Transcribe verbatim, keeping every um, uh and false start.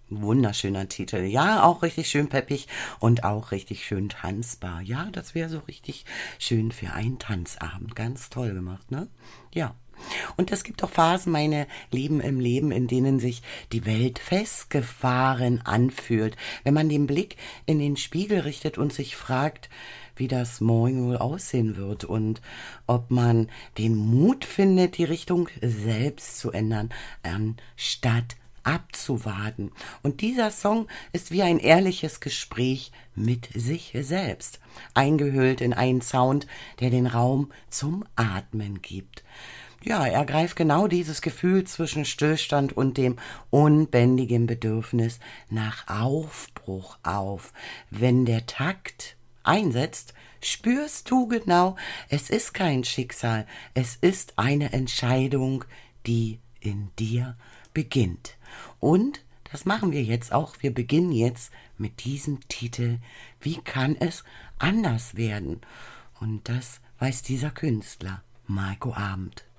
Wunderschöner Titel. Ja, auch richtig schön peppig und auch richtig schön tanzbar. Ja, das wäre so richtig schön für einen Tanzabend. Ganz toll gemacht, ne? Ja. Und es gibt auch Phasen, meine Lieben, im Leben, in denen sich die Welt festgefahren anfühlt. Wenn man den Blick in den Spiegel richtet und sich fragt, wie das morgen wohl aussehen wird und ob man den Mut findet, die Richtung selbst zu ändern, anstatt abzuwarten. Und dieser Song ist wie ein ehrliches Gespräch mit sich selbst, eingehüllt in einen Sound, der den Raum zum Atmen gibt. Ja, er greift genau dieses Gefühl zwischen Stillstand und dem unbändigen Bedürfnis nach Aufbruch auf. Wenn der Takt einsetzt, spürst du genau, es ist kein Schicksal, es ist eine Entscheidung, die in dir beginnt. Und das machen wir jetzt auch. Wir beginnen jetzt mit diesem Titel. Wie kann es anders werden? Und das weiß dieser Künstler, Marco Abend.